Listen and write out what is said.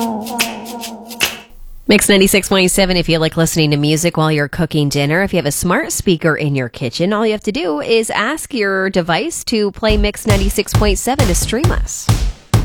Mix 96.7 if you like listening to music while you're cooking dinner. If you have a smart speaker in your kitchen, all you have to do is ask your device to play Mix 96.7 to stream us.